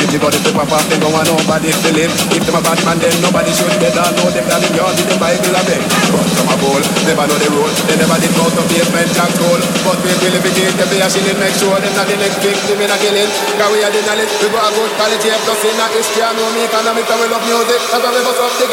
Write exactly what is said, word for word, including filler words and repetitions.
If you got it to pop off, then go on nobody feeling. If them a bad man, then nobody should better know them that in yard with the Bible a beg. But from a bowl, never know the rule. They never did go to pavement jack goal. But we will evicate them, they a shilling, make sure them not the next victim in a killing. Cause we are the knowledge, we got a good quality of plus in a history. I know me economics and we love music. That's why we bust up the